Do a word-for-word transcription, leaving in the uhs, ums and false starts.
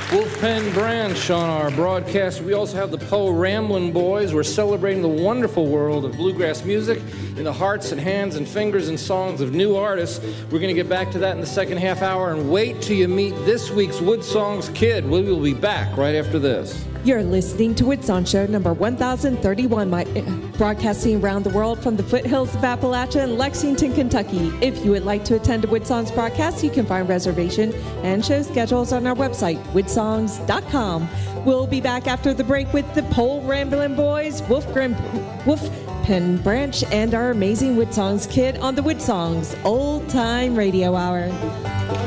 Wolfpen Branch on our broadcast. We also have the Poe Ramblin' Boys. We're celebrating the wonderful world of bluegrass music in the hearts and hands and fingers and songs of new artists. We're going to get back to that in the second half hour, and wait till you meet this week's Wood Songs Kid. We will be back right after this. You're listening to Woodsong Show number one thousand thirty-one, my, broadcasting around the world from the foothills of Appalachia and Lexington, Kentucky. If you would like to attend a Woodsong's broadcast, you can find reservation and show schedules on our website, woodsongs dot com. We'll be back after the break with the Poe Ramblin' Boys, Wolf Grim, Wolf Penn Branch, and our amazing Woodsongs Kid on the Woodsongs Old Time Radio Hour.